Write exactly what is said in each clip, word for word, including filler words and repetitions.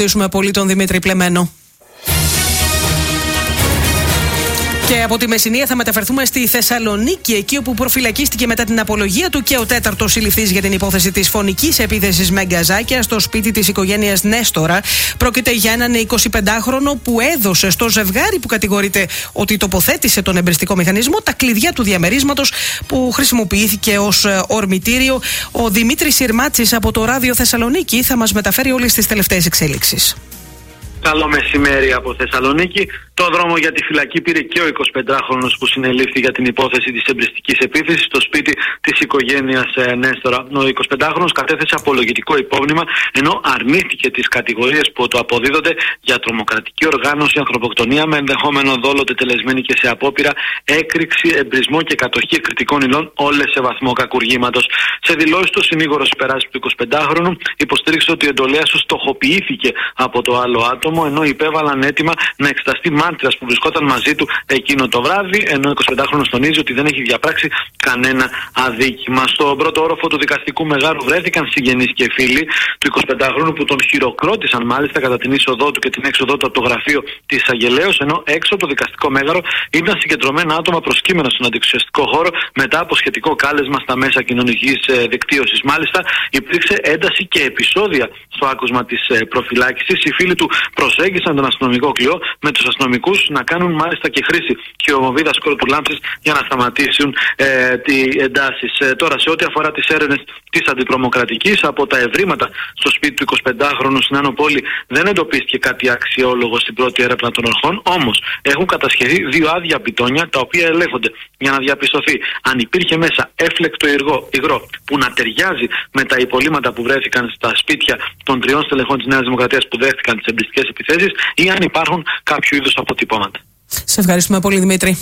Ευχαριστούμε πολύ τον Δημήτρη Πλεμένο. Και από τη Μεσσηνία θα μεταφερθούμε στη Θεσσαλονίκη, εκεί όπου προφυλακίστηκε μετά την απολογία του και ο τέταρτος συλληφθής για την υπόθεση της φονικής επίθεσης με γκαζάκια στο σπίτι της οικογένειας Νέστορα. Πρόκειται για έναν εικοσιπεντάχρονο που έδωσε στο ζευγάρι που κατηγορείται ότι τοποθέτησε τον εμπριστικό μηχανισμό τα κλειδιά του διαμερίσματος που χρησιμοποιήθηκε ως ορμητήριο. Ο Δημήτρης Συρμάτσης από το Ράδιο Θεσσαλονίκη θα μας μεταφέρει όλες τις τελευταίες εξέλιξεις. Καλό μεσημέρι από Θεσσαλονίκη. Το δρόμο για τη φυλακή πήρε και ο εικοσιπεντάχρονος που συνελήφθη για την υπόθεση της εμπριστικής επίθεσης στο σπίτι της οικογένειας Νέστορα. Ο εικοσιπεντάχρονος κατέθεσε απολογητικό υπόμνημα, ενώ αρνήθηκε τις κατηγορίες που του αποδίδονται για τρομοκρατική οργάνωση, ανθρωποκτονία με ενδεχόμενο δόλο τετελεσμένη και σε απόπειρα, έκρηξη, εμπρισμό και κατοχή εκρητικών υλών, όλες σε βαθμό κακουργήματος. Σε δηλώσεις του, ο συνήγορος υπεράσπισης του εικοσιπεντάχρονου υποστήριξε ότι η εντολέα του στοχοποιήθηκε από το άλλο άτομο, ενώ υπέβαλαν αίτημα να εξεταστεί μάρτυρας που βρισκόταν μαζί του εκείνο το βράδυ, ενώ ο εικοσιπεντάχρονος τονίζει ότι δεν έχει διαπράξει κανένα αδίκημα. Στον πρώτο όροφο του δικαστικού μεγάρου βρέθηκαν συγγενείς και φίλοι του εικοσιπεντάχρονου που τον χειροκρότησαν μάλιστα κατά την είσοδό του και την έξοδό του από το γραφείο της εισαγγελέως, ενώ έξω από το δικαστικό μέγαρο ήταν συγκεντρωμένα άτομα προσκύμενα στον αντιξουσιαστικό χώρο μετά από σχετικό κάλεσμα στα μέσα κοινωνικής δικτύωσης. Μάλιστα υπήρξε ένταση και επεισόδια στο άκουσμα της προφυλάκησης. Οι φίλοι του προσέγγισαν τον αστυνομικό κλειό, με τους αστυνομικούς να κάνουν μάλιστα και χρήση χειροβομβίδας σκοροτουλάμψης για να σταματήσουν ε, τι εντάσεις. Ε, τώρα, σε ό,τι αφορά τις έρευνες της αντιτρομοκρατικής, από τα ευρήματα στο σπίτι του εικοσιπεντάχρονου στην Άνω Πόλη δεν εντοπίστηκε κάτι αξιόλογο στην πρώτη έρευνα των αρχών, όμως έχουν κατασχεθεί δύο άδεια μπιτόνια τα οποία ελέγχονται για να διαπιστωθεί αν υπήρχε μέσα έφλεκτο υγρό, υγρό που να ταιριάζει με τα υπολείμματα που βρέθηκαν στα σπίτια των τριών στελεχών της Νέας Δημοκρατίας που δέχτηκαν τις εμπριστικές επιθέσεις ή αν υπάρχουν κάποιο είδους αποτυπώματα. Σε ευχαριστούμε πολύ, Δημήτρη.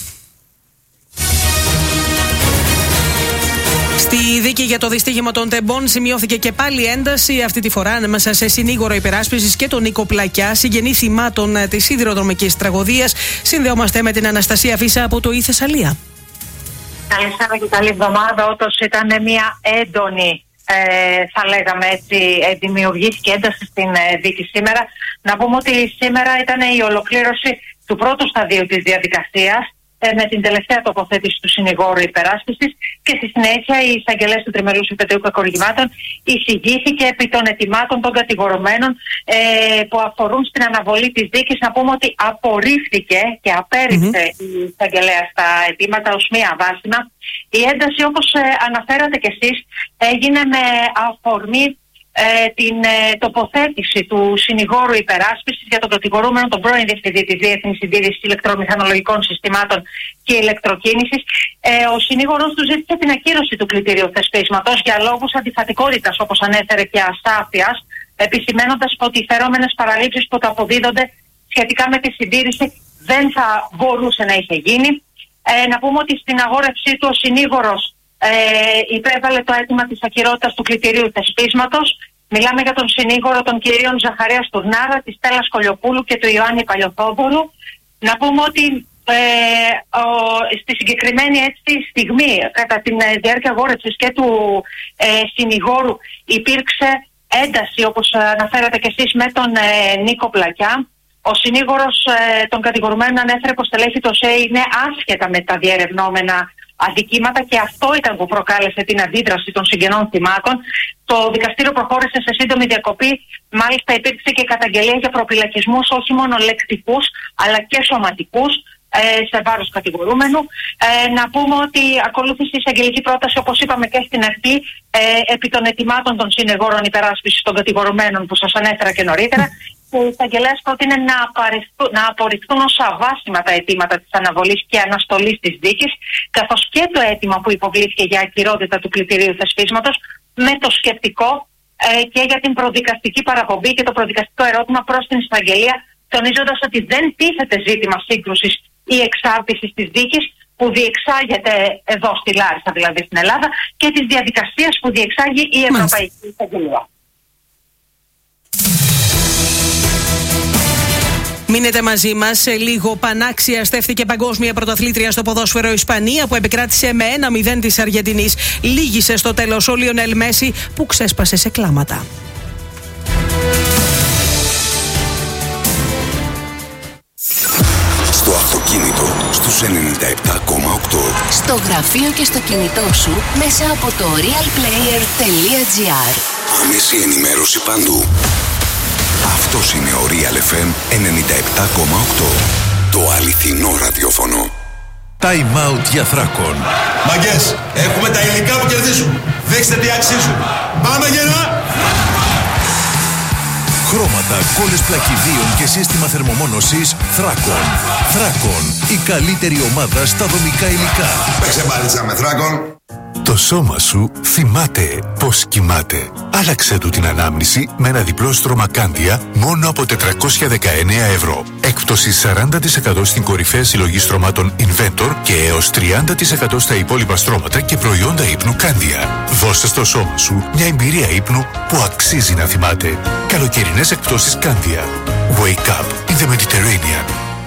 Στη δίκη για το δυστύχημα των τεμπών σημειώθηκε και πάλι ένταση, αυτή τη φορά ανάμεσα σε συνήγορο υπεράσπισης και τον Νίκο Πλακιά, συγγενή θυμάτων της σιδηροδρομικής τραγωδίας. Συνδεόμαστε με την Αναστασία Φίσα από το Η Θεσσαλία. Καλησπέρα και καλή εβδομάδα. Όντως ήταν μια έντονη, ε, θα λέγαμε έτσι, δημιουργήθηκε ένταση στην ε, δίκη σήμερα. Να πούμε ότι σήμερα ήταν η ολοκλήρωση του πρώτου σταδίου της διαδικασίας, με την τελευταία τοποθέτηση του συνηγόρου υπεράσπισης, και στη συνέχεια η εισαγγελέας του Τριμερούς Υπετείου Κακουργημάτων εισηγήθηκε επί των αιτημάτων των κατηγορουμένων ε, που αφορούν στην αναβολή της δίκης. Να πούμε ότι απορρίφθηκε και απέρριψε mm-hmm. η εισαγγελέα στα αιτήματα ως μία βάσιμα. Η ένταση, όπως ε, αναφέρατε κι εσείς, έγινε με αφορμή Ε, την ε, τοποθέτηση του συνηγόρου υπεράσπισης για τον κατηγορούμενο, τον πρώην διευθυντή της Διεθνής Συντήρησης Ηλεκτρομηχανολογικών Συστημάτων και Ηλεκτροκίνησης. Ε, ο συνήγορος του ζήτησε την ακύρωση του κλητηρίου θεσπίσματος για λόγους αντιφατικότητας, όπως ανέφερε, και ασάφειας, επισημαίνοντας ότι οι φερόμενες παραλήψεις που το αποδίδονται σχετικά με τη συντήρηση δεν θα μπορούσε να είχε γίνει. Ε, να πούμε ότι στην αγόρευσή του ο συνήγορος Ε, υπέβαλε το αίτημα της ακυρότητας του κλητηρίου θεσπίσματος. Μιλάμε για τον συνήγορο των κυρίων Ζαχαρία Στουρνάρα, της Στέλλας Κολιοπούλου και του Ιωάννη Παλιοθόβολου. Να πούμε ότι ε, ο, στη συγκεκριμένη έτσι στιγμή, κατά τη διάρκεια αγόρευσης και του ε, συνηγόρου, υπήρξε ένταση, όπως αναφέρατε και εσείς, με τον ε, Νίκο Πλακιά. Ο συνήγορος ε, των κατηγορουμένων ανέφερε πως στελέχη το ΣΕ είναι άσχετα με τα διερευνόμενα αδικήματα και αυτό ήταν που προκάλεσε την αντίδραση των συγγενών θυμάτων. Το δικαστήριο προχώρησε σε σύντομη διακοπή. Μάλιστα υπήρξε και καταγγελία για προπυλακισμούς όχι μόνο λεκτικούς αλλά και σωματικούς ε, σε βάρος κατηγορούμενου. Ε, να πούμε ότι ακολούθησε η εισαγγελική πρόταση, όπως είπαμε και στην αρχή, ε, επί των αιτημάτων των συνεγόρων υπεράσπισης των κατηγορουμένων που σας ανέφερα και νωρίτερα. Ο εισαγγελέας πρότεινε να, να απορριφθούν ως αβάσιμα τα αιτήματα της αναβολής και αναστολής της δίκης, καθώς και το αίτημα που υποβλήθηκε για ακυρότητα του κλητηρίου θεσπίσματος, με το σκεπτικό ε, και για την προδικαστική παραπομπή και το προδικαστικό ερώτημα προς την εισαγγελία, τονίζοντας ότι δεν τίθεται ζήτημα σύγκρουσης ή εξάρτησης της δίκης που διεξάγεται εδώ στη Λάρισα, δηλαδή στην Ελλάδα, και τις διαδικασίες που διεξάγει η Ευρωπαϊκή Εισαγγελία. Μείνετε μαζί μας. Σε λίγο, πανάξια στέφθηκε παγκόσμια πρωταθλήτρια στο ποδόσφαιρο Ισπανία, που επικράτησε με ένα μηδέν της Αργεντινής. Λύγησε στο τέλος ο Λιονέλ Μέση, που ξέσπασε σε κλάματα. αυτοκίνητο στους ενενήντα επτά κόμμα οκτώ. Στο γραφείο και στο κινητό σου μέσα από το realplayer τελεία gr. Άμεση ενημέρωση παντού. Αυτός είναι ο Real εφ εμ ενενήντα επτά κόμμα οκτώ. Το αληθινό ραδιόφωνο. Time out για Θράκον. Μαγκές, έχουμε τα υλικά που κερδίζουν. Δείξτε τι αξίζουν. Πάμε γερά! Χρώματα, κόλλες πλακιδίων και σύστημα θερμομόνωσης Θράκον. Θράκον, η καλύτερη ομάδα στα δομικά υλικά. Παίξε μπάλιτσα με Θράκον. Το σώμα σου θυμάται πως κοιμάται. Άλλαξε του την ανάμνηση με ένα διπλό στρώμα Κάντια μόνο από τετρακόσια δεκαεννέα ευρώ. Έκπτωση σαράντα τοις εκατό στην κορυφαία συλλογή στρωμάτων Inventor και έως τριάντα τοις εκατό στα υπόλοιπα στρώματα και προϊόντα ύπνου Κάντια. Δώστε στο σώμα σου μια εμπειρία ύπνου που αξίζει να θυμάται. Καλοκαιρινές εκπτώσεις Κάντια. Wake up in the Mediterranean.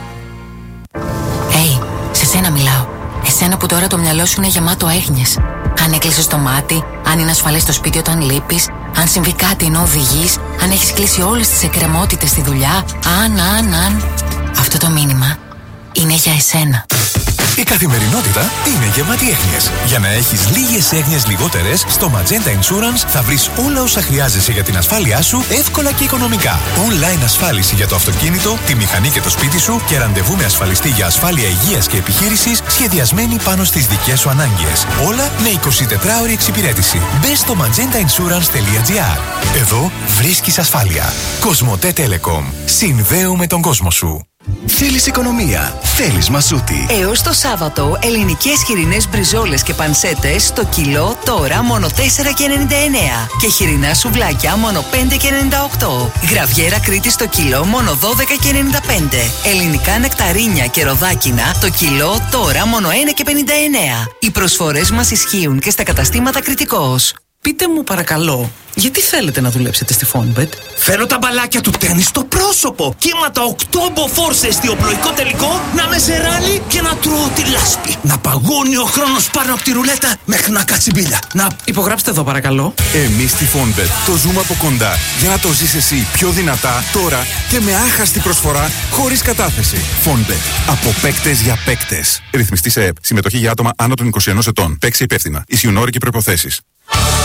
Hey, σε σένα μιλάω. Εσένα που τώρα το μυαλό σου είναι γεμάτο έγνοιες. Αν έκλεισες το μάτι, αν είναι ασφαλές στο σπίτι όταν λείπεις, αν συμβεί κάτι ενώ οδηγείς, αν έχεις κλείσει όλες τις εκκρεμότητες στη δουλειά, αν, αν, αν. Αυτό το μήνυμα είναι για εσένα. Η καθημερινότητα είναι γεμάτη έγνοιες. Για να έχεις λίγες έγνοιες λιγότερες, στο Magenta Insurance θα βρεις όλα όσα χρειάζεσαι για την ασφάλειά σου εύκολα και οικονομικά. Online ασφάλιση για το αυτοκίνητο, τη μηχανή και το σπίτι σου και ραντεβού με ασφαλιστή για ασφάλεια υγείας και επιχείρησης σχεδιασμένη πάνω στις δικές σου ανάγκες. Όλα με εικοσιτετράωρη εξυπηρέτηση. Μπες στο magenta insurance τελεία gr. Εδώ βρίσκεις ασφάλεια. Κοσμοτέ Telecom. Συνδέουμε τον κόσμο σου. Θέλεις οικονομία, θέλεις Μασούτη. Έως το Σάββατο, ελληνικές χοιρινές μπριζόλες και πανσέτες στο κιλό τώρα μόνο τέσσερα και ενενήντα εννέα και χοιρινά σουβλάκια μόνο πέντε και ενενήντα οκτώ. Γραβιέρα Κρήτη στο κιλό μόνο δώδεκα και ενενήντα πέντε. Ελληνικά νεκταρίνια και ροδάκινα το κιλό τώρα μόνο ένα και πενήντα εννέα. Οι προσφορές μας ισχύουν και στα καταστήματα Κρητικός. Πείτε μου παρακαλώ, γιατί θέλετε να δουλέψετε στη Fonbet? Θέλω τα μπαλάκια του τέννις στο πρόσωπο. Κύματα οκτώ μποφόρ σε εστιοπλοϊκό τελικό, να με σε ράλι και να τρώω τη λάσπη. Να παγώνει ο χρόνος πάνω από τη ρουλέτα μέχρι να κάτσει μπίλια. Να υπογράψτε εδώ παρακαλώ. Εμείς στη Fonbet το ζούμε από κοντά για να το ζεις εσύ πιο δυνατά τώρα και με άχαστη προσφορά χωρίς κατάθεση. Fonbet. Από παίκτες για παίκτες. Ρυθμιστή σε ΕΕΠ. Συμμετοχή για άτομα άνω των είκοσι ενός ετών. Παίξει υπεύθυνα. Ισιουν όροι και προϋποθέσεις.